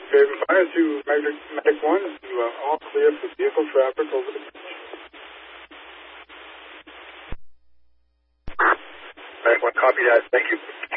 Raven Fire to Medic 1, you are all clear for vehicle traffic over the bridge. Medic 1, copy that. Thank you.